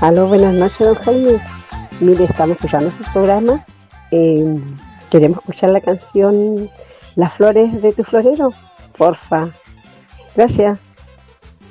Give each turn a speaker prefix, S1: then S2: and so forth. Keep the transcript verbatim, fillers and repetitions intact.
S1: Aló, buenas noches, don Jaime. Mire, estamos escuchando su programa. Eh, queremos escuchar la canción Las flores de tu florero. Porfa. Gracias.